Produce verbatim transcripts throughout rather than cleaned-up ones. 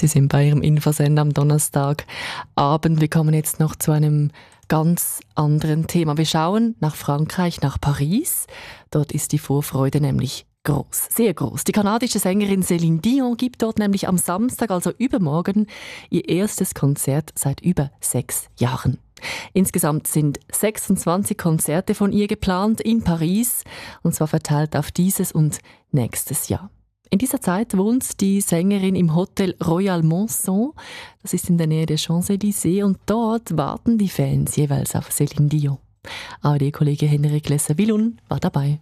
Sie sind bei Ihrem Infosender am Donnerstagabend. Wir kommen jetzt noch zu einem ganz anderen Thema. Wir schauen nach Frankreich, nach Paris. Dort ist die Vorfreude nämlich groß, sehr groß. Die kanadische Sängerin Céline Dion gibt dort nämlich am Samstag, also übermorgen, ihr erstes Konzert seit über sechs Jahren. Insgesamt sind sechsundzwanzig Konzerte von ihr geplant in Paris, und zwar verteilt auf dieses und nächstes Jahr. In dieser Zeit wohnt die Sängerin im Hotel Royal Monceau. Das ist in der Nähe der Champs-Élysées, und dort warten die Fans jeweils auf Céline Dion. A R D-Kollege Henrik Lesser-Willun war dabei.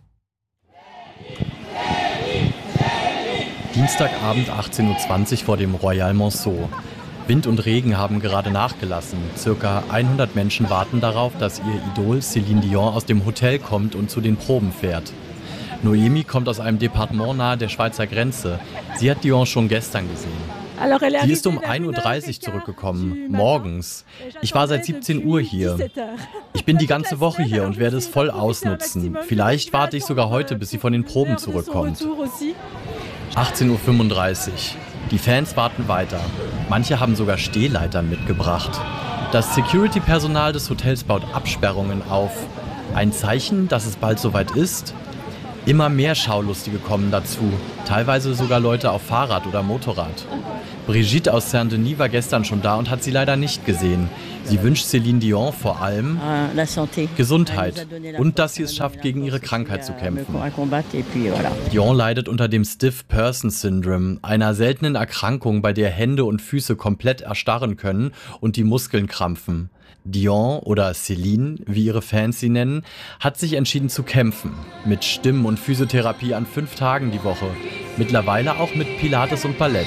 Dienstagabend achtzehn Uhr zwanzig vor dem Royal Monceau. Wind und Regen haben gerade nachgelassen. Circa hundert Menschen warten darauf, dass ihr Idol Céline Dion aus dem Hotel kommt und zu den Proben fährt. Noemi kommt aus einem Departement nahe der Schweizer Grenze. Sie hat Dion schon gestern gesehen. Sie ist um ein Uhr dreißig zurückgekommen, morgens. Ich war seit siebzehn Uhr hier. Ich bin die ganze Woche hier und werde es voll ausnutzen. Vielleicht warte ich sogar heute, bis sie von den Proben zurückkommt. achtzehn Uhr fünfunddreißig. Die Fans warten weiter. Manche haben sogar Stehleitern mitgebracht. Das Security-Personal des Hotels baut Absperrungen auf. Ein Zeichen, dass es bald soweit ist? Immer mehr Schaulustige kommen dazu, teilweise sogar Leute auf Fahrrad oder Motorrad. Brigitte aus Saint-Denis war gestern schon da und hat sie leider nicht gesehen. Sie wünscht Céline Dion vor allem Gesundheit und dass sie es schafft, gegen ihre Krankheit zu kämpfen. Dion leidet unter dem Stiff Person Syndrome, einer seltenen Erkrankung, bei der Hände und Füße komplett erstarren können und die Muskeln krampfen. Dion, oder Céline, wie ihre Fans sie nennen, hat sich entschieden zu kämpfen. Mit Stimmen- und Physiotherapie an fünf Tagen die Woche. Mittlerweile auch mit Pilates und Ballett.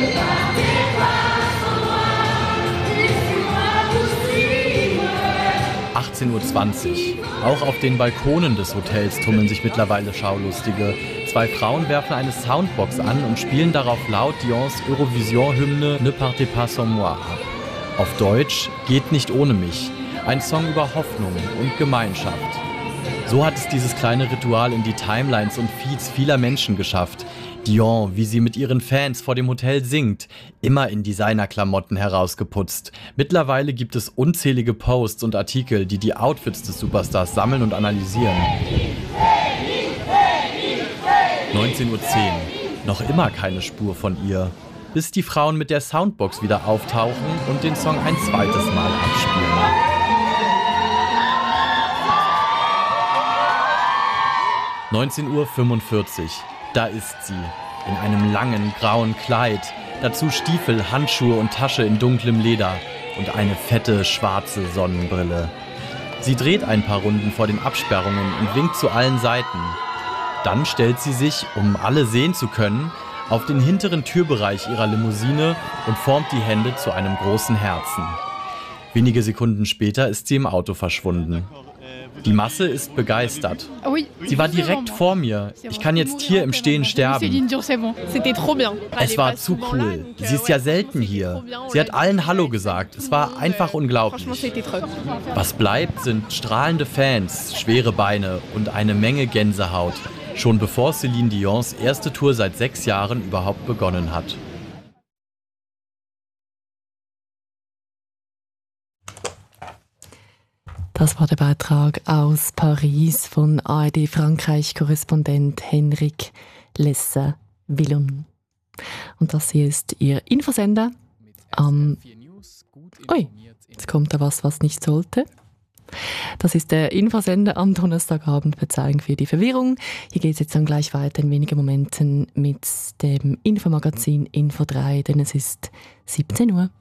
achtzehn Uhr zwanzig. Auch auf den Balkonen des Hotels tummeln sich mittlerweile Schaulustige. Zwei Frauen werfen eine Soundbox an und spielen darauf laut Dions Eurovision-Hymne Ne partez pas sans moi ab. Auf Deutsch Geht nicht ohne mich. Ein Song über Hoffnung und Gemeinschaft. So hat es dieses kleine Ritual in die Timelines und Feeds vieler Menschen geschafft. Dion, wie sie mit ihren Fans vor dem Hotel singt, immer in Designerklamotten herausgeputzt. Mittlerweile gibt es unzählige Posts und Artikel, die die Outfits des Superstars sammeln und analysieren. neunzehn Uhr zehn. Noch immer keine Spur von ihr. Bis die Frauen mit der Soundbox wieder auftauchen und den Song ein zweites Mal abspielen. neunzehn Uhr fünfundvierzig. Da ist sie, in einem langen grauen Kleid, dazu Stiefel, Handschuhe und Tasche in dunklem Leder und eine fette schwarze Sonnenbrille. Sie dreht ein paar Runden vor den Absperrungen und winkt zu allen Seiten. Dann stellt sie sich, um alle sehen zu können, auf den hinteren Türbereich ihrer Limousine und formt die Hände zu einem großen Herzen. Wenige Sekunden später ist sie im Auto verschwunden. Die Masse ist begeistert. Sie war direkt vor mir. Ich kann jetzt hier im Stehen sterben. Es war zu cool. Sie ist ja selten hier. Sie hat allen Hallo gesagt. Es war einfach unglaublich. Was bleibt, sind strahlende Fans, schwere Beine und eine Menge Gänsehaut. Schon bevor Céline Dions erste Tour seit sechs Jahren überhaupt begonnen hat. Das war der Beitrag aus Paris von A R D-Frankreich-Korrespondent Henrik Lesser-Willun. Und das hier ist Ihr Infosender am... Ui, jetzt kommt da was, was nicht sollte. Das ist der Infosender am Donnerstagabend. Verzeihung für die Verwirrung. Hier geht es jetzt dann gleich weiter in wenigen Momenten mit dem Infomagazin Info drei, denn es ist siebzehn Uhr.